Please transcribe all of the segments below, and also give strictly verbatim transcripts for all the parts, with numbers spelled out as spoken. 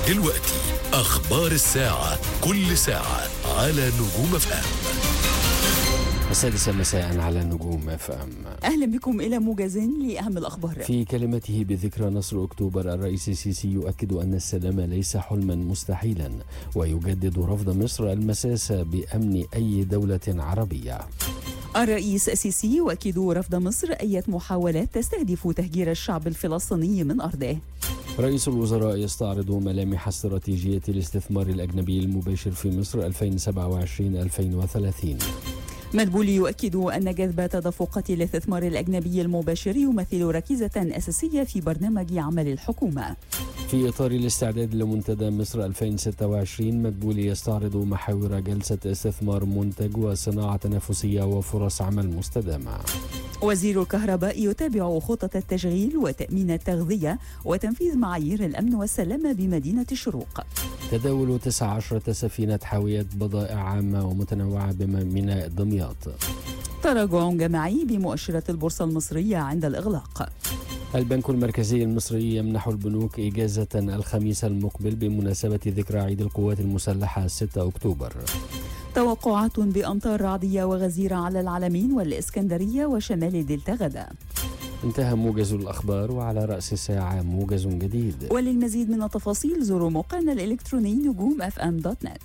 دلوقتي أخبار الساعة، كل ساعة على نجوم اف ام. السادسة مساء على نجوم اف ام. أهلا بكم إلى موجز لأهم الأخبار. في كلمته بذكرى نصر أكتوبر، الرئيس السيسي يؤكد أن السلام ليس حلما مستحيلا، ويجدد رفض مصر المساس بأمن أي دولة عربية. الرئيس السيسي يؤكد رفض مصر أي محاولات تستهدف تهجير الشعب الفلسطيني من أرضه. رئيس الوزراء يستعرض ملامح استراتيجية الاستثمار الأجنبي المباشر في مصر ألفين وسبعة وعشرين ألفين وثلاثين. مدبولي يؤكد أن جذب تدفقات الاستثمار الأجنبي المباشر يمثل ركيزة أساسية في برنامج عمل الحكومة. في إطار الاستعداد لمنتدى مصر ألفين وستة وعشرين، مدبولي يستعرض محاور جلسة استثمار منتج وصناعة تنافسية وفرص عمل مستدامة. وزير الكهرباء يتابع خطط التشغيل وتأمين التغذية وتنفيذ معايير الأمن والسلامة بمدينة الشروق. تداول تسع عشرة سفينة حاوية بضائع عامة ومتنوعة بميناء دمياط. تراجع جماعي بمؤشرات البورصة المصرية عند الإغلاق. البنك المركزي المصري يمنح البنوك إجازة الخميس المقبل بمناسبة ذكرى عيد القوات المسلحة ستة أكتوبر. توقعات بأمطار رعدية وغزيرة على العلمين والإسكندرية وشمال دلتا غدا. انتهى موجز الأخبار، وعلى رأس الساعة موجز جديد. وللمزيد من التفاصيل زوروا موقعنا الإلكتروني نجوم اف ام دوت نت.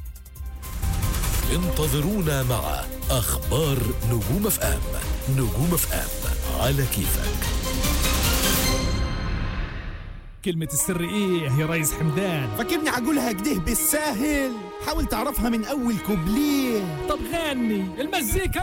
انتظرونا مع أخبار نجوم اف ام. نجوم اف ام على كيفك. كلمة السر ايه يا ريس حمدان؟ فاكرني هقولها كده بالساهل؟ حاول تعرفها من اول كوبليه. طب غني المزيكا.